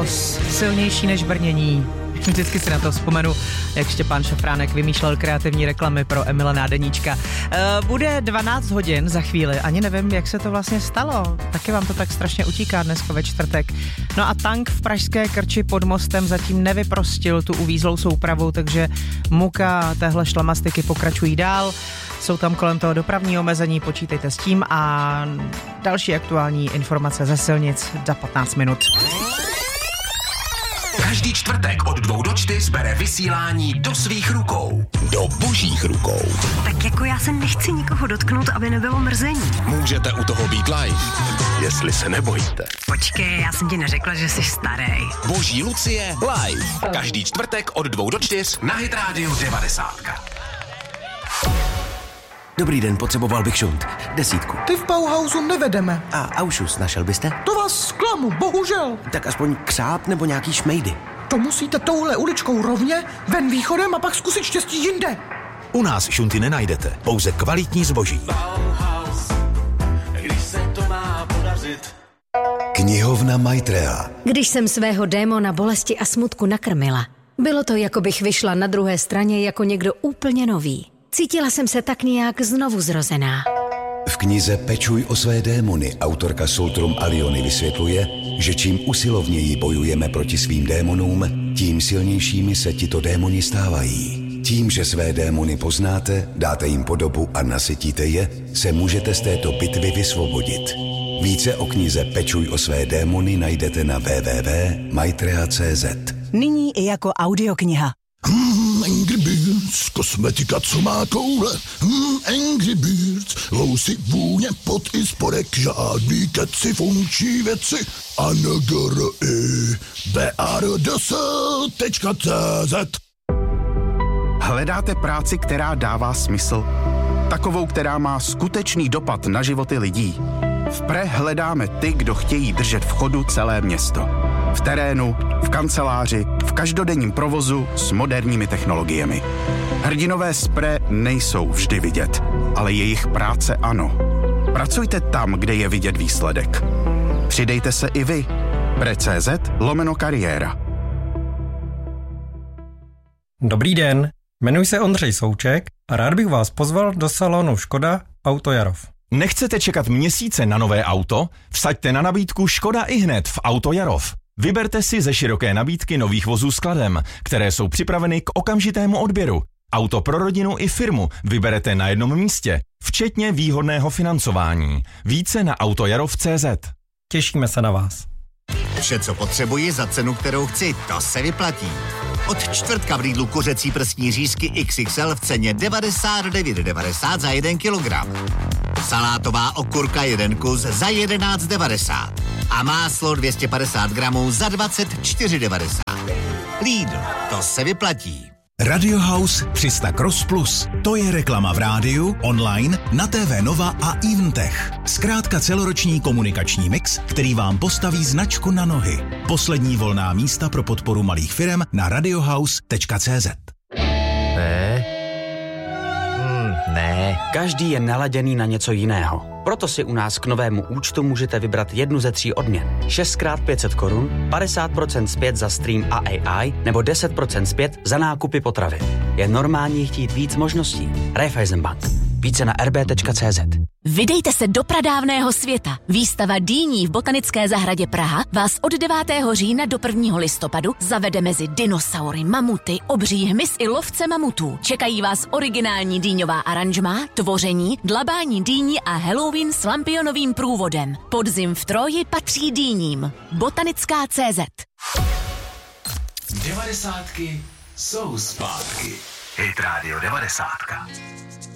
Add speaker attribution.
Speaker 1: chaos, silnější než brnění. Vždycky si na to vzpomenu, jak Štěpán Šafránek vymýšlel kreativní reklamy pro Emila Nádeníčka. Bude 12 hodin za chvíli, ani nevím, jak se to vlastně stalo. Taky vám to tak strašně utíká dneska ve čtvrtek. No a tank v pražské Krči pod mostem zatím nevyprostil tu uvízlou soupravu, takže muka téhle šlamastiky pokračují dál. Jsou tam kolem toho dopravní omezení, počítejte s tím a další aktuální informace ze silnic za 15 minut.
Speaker 2: Každý čtvrtek od 2 do 4 bere vysílání do svých rukou. Do božích rukou.
Speaker 3: Tak jako já se nechci nikoho dotknout, aby nebylo mrzení.
Speaker 2: Můžete u toho být live, jestli se nebojíte.
Speaker 3: Počkej, já jsem ti neřekla, že jsi starý.
Speaker 2: Boží Lucie live. Každý čtvrtek od 2 do 4 na Hit Radio 90.
Speaker 4: Dobrý den, potřeboval bych šunt. 10.
Speaker 5: Ty v Bauhausu nevedeme.
Speaker 4: A Aušus našel byste?
Speaker 5: To vás zklamu, bohužel.
Speaker 4: Tak aspoň křáp nebo nějaký šmejdy.
Speaker 5: To musíte touhle uličkou rovně, ven východem a pak zkusit štěstí jinde.
Speaker 6: U nás šunty nenajdete, pouze kvalitní zboží.
Speaker 7: Bauhaus, když se to má podařit.
Speaker 6: Knihovna Maitreya.
Speaker 8: Když jsem svého démona bolesti a smutku nakrmila, bylo to, jako bych vyšla na druhé straně jako někdo úplně nový. Cítila jsem se tak nějak znovu zrozená.
Speaker 9: V knize Pečuj o své démony autorka Soltrum Aliony vysvětluje, že čím usilovněji bojujeme proti svým démonům, tím silnějšími se tito démoni stávají. Tím, že své démony poznáte, dáte jim podobu a nasytíte je, se můžete z této bitvy vysvobodit. Více o knize Pečuj o své démony najdete na www.maitreya.cz.
Speaker 10: Nyní i jako audiokniha.
Speaker 11: Angry Birds, kosmetika, co má koule. Angry Birds, lousy, vůně, pot i spodek, žádný keci, funkční věci. ANGRI.BARDS.CZ.
Speaker 12: Hledáte práci, která dává smysl? Takovou, která má skutečný dopad na životy lidí? V Pre hledáme ty, kdo chtějí držet v chodu celé město. V terénu, v kanceláři, v každodenním provozu s moderními technologiemi. Hrdinové z Pre nejsou vždy vidět, ale jejich práce ano. Pracujte tam, kde je vidět výsledek. Přidejte se i vy. Pre.cz/kariéra.
Speaker 13: Dobrý den, jmenuji se Ondřej Souček a rád bych vás pozval do salonu Škoda Auto Jarov.
Speaker 14: Nechcete čekat měsíce na nové auto? Vsaďte na nabídku Škoda ihned v Auto Jarov. Vyberte si ze široké nabídky nových vozů s kladem, které jsou připraveny k okamžitému odběru. Auto pro rodinu i firmu vyberete na jednom místě, včetně výhodného financování. Více na autojarov.cz.
Speaker 13: Těšíme se na vás.
Speaker 15: Vše, co potřebuji za cenu, kterou chci, to se vyplatí. Od čtvrtka v Lidlu kuřecí prsní řízky XXL v ceně 99,90 za 1 kilogram. Salátová okurka 1 kus za 11,90. A máslo 250 gramů za 24,90. Lidl, to se vyplatí.
Speaker 6: Radio House 300 Cross Plus. To je reklama v rádiu, online, na TV Nova a Eventech. Zkrátka celoroční komunikační mix, který vám postaví značku na nohy. Poslední volná místa pro podporu malých firem na radiohouse.cz.
Speaker 16: Ne. Každý je naladěný na něco jiného. Proto si u nás k novému účtu můžete vybrat jednu ze 3 odměn. 6x500 korun, 50% zpět za stream a AI nebo 10% zpět za nákupy potravy. Je normální chtít víc možností. Raiffeisenbank. Více na rb.cz.
Speaker 17: Vydejte se do pradávného světa. Výstava dýní v Botanické zahradě Praha vás od 9. října do 1. listopadu zavede mezi dinosaury, mamuty, obří hmyz i lovce mamutů. Čekají vás originální dýňová aranžmá, tvoření, dlabání dýní a Halloween s lampionovým průvodem. Podzim v Troji patří dýním. Botanická.cz.
Speaker 2: 90 jsou zpátky. Hit Radio 90.